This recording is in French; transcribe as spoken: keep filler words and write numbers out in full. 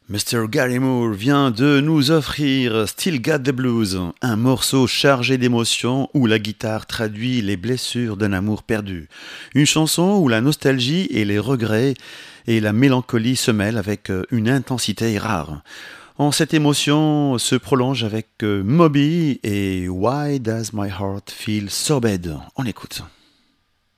Mister Gary Moore vient de nous offrir Still Got the Blues, un morceau chargé d'émotions où la guitare traduit les blessures d'un amour perdu. Une chanson où la nostalgie et les regrets et la mélancolie se mêlent avec une intensité rare. En cette émotion se prolonge avec Moby et Why Does My Heart Feel So Bad? On écoute.